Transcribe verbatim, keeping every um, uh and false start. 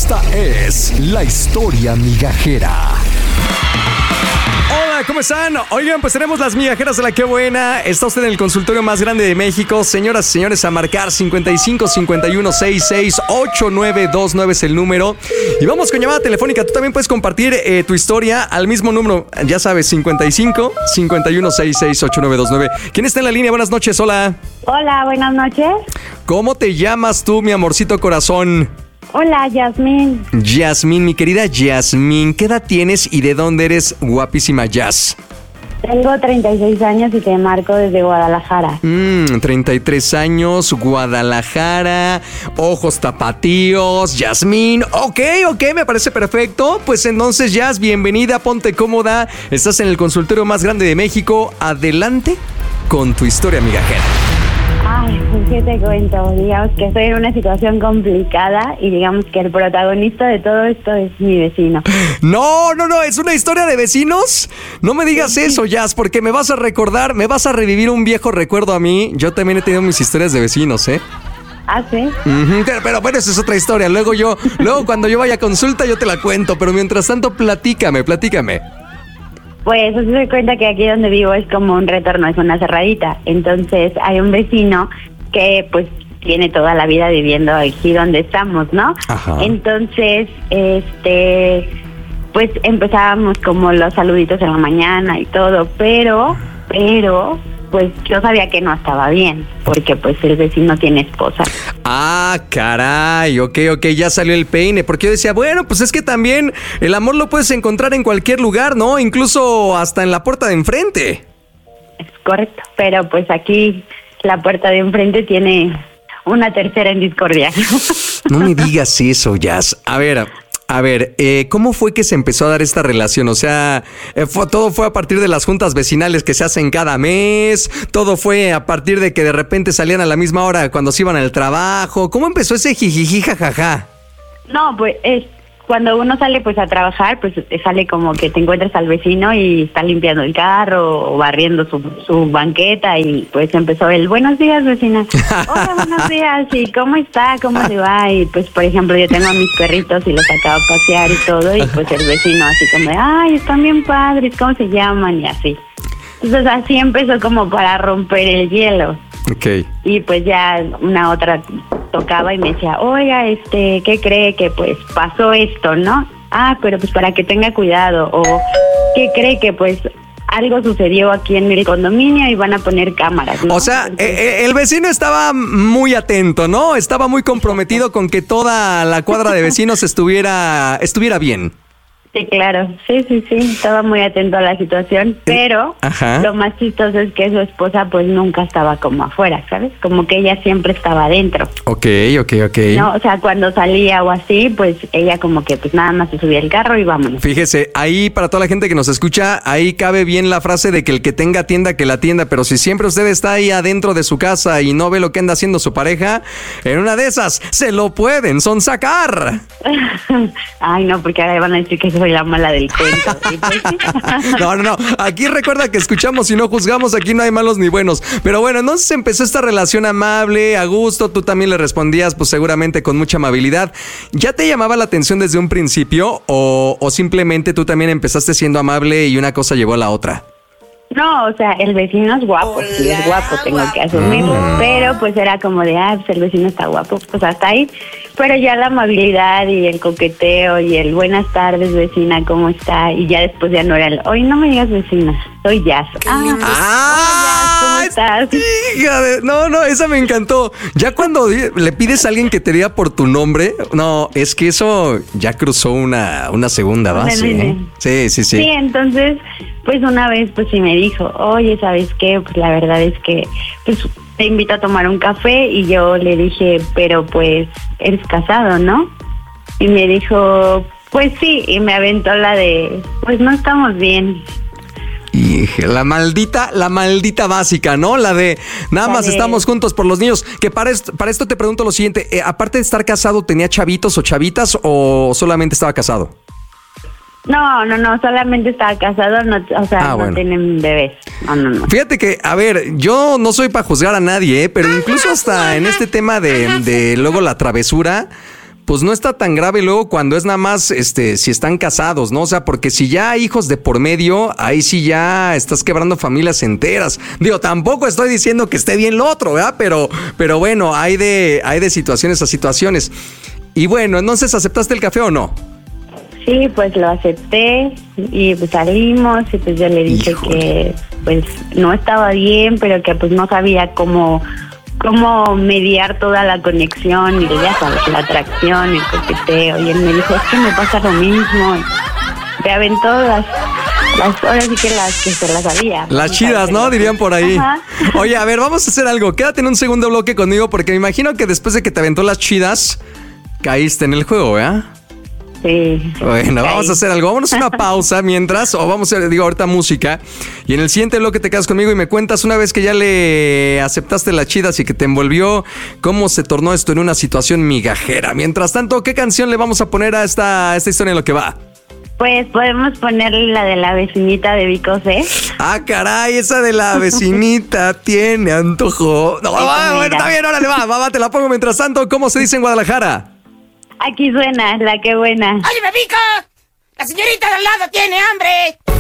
Esta es la historia migajera. Hola, ¿cómo están? Oigan, pues tenemos las migajeras de la Qué Buena. Está usted en el consultorio más grande de México. Señoras y señores, a marcar cincuenta y cinco, cincuenta y uno, sesenta y seis, ochenta y nueve veintinueve es el número. Y vamos con llamada telefónica. Tú también puedes compartir eh, tu historia al mismo número. Ya sabes, cincuenta y cinco, cincuenta y uno, sesenta y seis, ochenta y nueve veintinueve. ¿Quién está en la línea? Buenas noches, hola. Hola, buenas noches. ¿Cómo te llamas tú, mi amorcito corazón? Hola, Yasmín. Yasmín, mi querida Yasmín, ¿qué edad tienes y de dónde eres, guapísima Yas? Tengo treinta y seis años y te marco desde Guadalajara. Mmm, treinta y tres años, Guadalajara, ojos tapatíos, Yasmín. Ok, ok, me parece perfecto. Pues entonces, Yas, bienvenida, ponte cómoda. Estás en el consultorio más grande de México. Adelante con tu historia migajera. Ay, pues qué te cuento, digamos que estoy en una situación complicada y digamos que el protagonista de todo esto es mi vecino. No, no, no, es una historia de vecinos. No me digas eso, Jazz, porque me vas a recordar, me vas a revivir un viejo recuerdo a mí. Yo también he tenido mis historias de vecinos, ¿eh? ¿Ah, sí? Uh-huh, pero, pero bueno, esa es otra historia. Luego yo, luego cuando yo vaya a consulta yo te la cuento, pero mientras tanto platícame, platícame. Pues se doy cuenta que aquí donde vivo es como un retorno, es una cerradita. Entonces hay un vecino que pues tiene toda la vida viviendo aquí donde estamos, ¿no? Ajá. Entonces, este, pues empezábamos como los saluditos en la mañana y todo, pero, pero, pues yo sabía que no estaba bien, porque pues el vecino tiene esposa. Ah, caray, ok, ok, ya salió el peine, porque yo decía, bueno, pues es que también el amor lo puedes encontrar en cualquier lugar, ¿no? Incluso hasta en la puerta de enfrente. Es correcto, pero pues aquí la puerta de enfrente tiene una tercera en discordia. No me digas eso, Jazz. A ver... A ver, eh, ¿cómo fue que se empezó a dar esta relación? O sea, eh, fue, todo fue a partir de las juntas vecinales que se hacen cada mes, todo fue a partir de que de repente salían a la misma hora cuando se iban al trabajo. ¿Cómo empezó ese jijiji jajaja? No, pues es cuando uno sale pues a trabajar, pues sale como que te encuentras al vecino y está limpiando el carro o barriendo su, su banqueta y pues empezó el buenos días, vecina. Hola, buenos días, ¿y cómo está? ¿Cómo se va? Y pues por ejemplo yo tengo a mis perritos y los acabo a pasear y todo y pues el vecino así como de, ay, están bien padres, ¿cómo se llaman? Y así. Entonces así empezó como para romper el hielo. Okay. Y pues ya una otra tocaba y me decía, oiga, este, ¿qué cree que pues pasó esto, no? Ah, pero pues para que tenga cuidado. O ¿qué cree que pues algo sucedió aquí en el condominio y van a poner cámaras, ¿no? O sea, Entonces, eh, el vecino estaba muy atento, ¿no? Estaba muy comprometido con que toda la cuadra de vecinos estuviera, estuviera bien. Sí, claro, sí, sí, sí, estaba muy atento a la situación, pero Ajá. Lo más chistoso es que su esposa pues nunca estaba como afuera, ¿sabes? Como que ella siempre estaba adentro. Ok, ok, ok. No, o sea, cuando salía o así, pues ella como que pues nada más se subía al carro y vámonos. Fíjese, ahí para toda la gente que nos escucha, ahí cabe bien la frase de que el que tenga tienda, que la tienda, pero si siempre usted está ahí adentro de su casa y no ve lo que anda haciendo su pareja, en una de esas se lo pueden sonsacar. Ay, no, porque ahora van a decir que soy la mala del cuento. ¿Sí? Pues, sí. No, no, no. Aquí recuerda que escuchamos y no juzgamos. Aquí no hay malos ni buenos. Pero bueno, entonces empezó esta relación amable, a gusto. Tú también le respondías, pues seguramente con mucha amabilidad. ¿Ya te llamaba la atención desde un principio o, o simplemente tú también empezaste siendo amable y una cosa llevó a la otra? No, o sea, el vecino es guapo, sí es guapo, tengo que asumirlo, Mm. pero pues era como de, ah, pues el vecino está guapo, pues hasta ahí, pero ya la amabilidad y el coqueteo y el buenas tardes, vecina, ¿cómo está? Y ya después ya no era el, hoy no me digas vecina, soy Jazz. Ah, ¡Ah! ¿cómo estás? Hija de- No, no, esa me encantó. Ya cuando di- le pides a alguien que te diga por tu nombre, no, es que eso ya cruzó una, una segunda Una base. línea. ¿eh? Sí, sí, sí. Sí, entonces, pues una vez pues sí me dijo, oye, ¿sabes qué? Pues la verdad es que pues te invito a tomar un café y yo le dije, pero pues eres casado, ¿no? Y me dijo, pues sí, y me aventó la de, pues no estamos bien. Hija, la maldita, la maldita básica, ¿no? La de nada La más de- estamos juntos por los niños. Que para esto, para esto te pregunto lo siguiente, eh, aparte de estar casado, ¿tenía chavitos o chavitas o solamente estaba casado? No, no, no, solamente estaba casado, no, o sea, Ah, no bueno. tienen bebés. No, no, no. Fíjate que, a ver, yo no soy para juzgar a nadie, ¿eh? Pero incluso hasta en este tema de, de luego la travesura, pues no está tan grave luego cuando es nada más, este, si están casados, ¿no? O sea, porque si ya hay hijos de por medio, ahí sí ya estás quebrando familias enteras. Digo, tampoco estoy diciendo que esté bien lo otro, ¿verdad? Pero, pero bueno, hay de, hay de situaciones a situaciones. Y bueno, entonces, ¿aceptaste el café o no? Sí, pues lo acepté y pues salimos y pues yo le dije Híjole. que pues no estaba bien, pero que pues no sabía cómo cómo mediar toda la conexión y ya sabes, la atracción, el coqueteo. Y él me dijo, es que me pasa lo mismo. Te aventó las, las horas y que las que se las había. Las chidas, ¿no? Dirían por ahí. Ajá. Oye, a ver, vamos a hacer algo. Quédate en un segundo bloque conmigo porque me imagino que después de que te aventó las chidas, caíste en el juego, ¿verdad? Sí. Bueno, vamos a hacer algo. Vámonos a una pausa mientras, o vamos a hacer, digo, ahorita música. Y en el siguiente bloque te quedas conmigo y me cuentas una vez que ya le aceptaste las chidas y que te envolvió, cómo se tornó esto en una situación migajera. Mientras tanto, ¿qué canción le vamos a poner a esta, a esta historia en lo que va? Pues podemos ponerle la de la vecinita de Vico C. Ah, caray, esa de la vecinita tiene antojo. No, va, bueno, está bien, órale, va, va, va, te la pongo. Mientras tanto, ¿cómo se dice en Guadalajara? Aquí suena, la que buena. ¡Oye, Vico! ¡La señorita de al lado tiene hambre!